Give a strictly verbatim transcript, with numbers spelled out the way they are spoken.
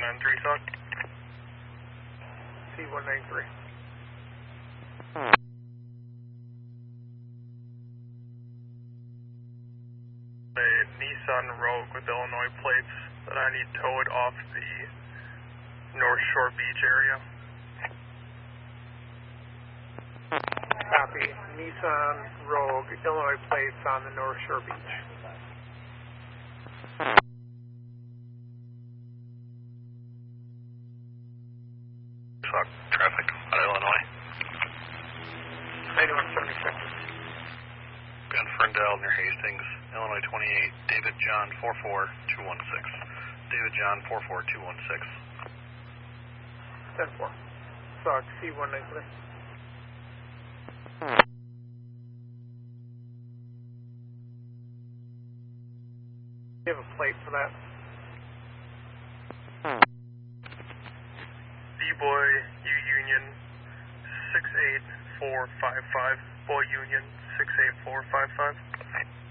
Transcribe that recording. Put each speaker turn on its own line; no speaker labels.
nine three, Sock.
C one nine three.
A Nissan Rogue with Illinois plates that I need towed off the North Shore Beach area.
Copy. Nissan Rogue, Illinois plates on the North Shore Beach.
Sock, traffic on Illinois.
ninety-one seventy-six.
Ben Ferndale near Hastings, Illinois twenty-eight, David John four four two one six. David John four four two one six.
ten four. Sock, C one nine three. Do you have a plate for that?
D-Boy, U-Union, six eight four five five. Boy Union, six eight four five five.